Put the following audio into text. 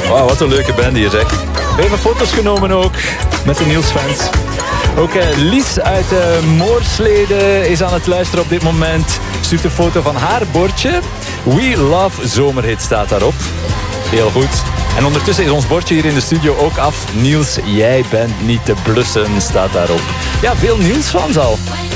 Wauw, wat een leuke band hier, zeg. We hebben foto's genomen ook met de Niels-fans. Ook Lies uit Moorsleden is aan het luisteren op dit moment. Stuurt een foto van haar bordje. We Love Zomerhit staat daarop. Heel goed. En ondertussen is ons bordje hier in de studio ook af. Niels, jij bent niet te blussen, staat daarop. Ja, veel Niels-fans al.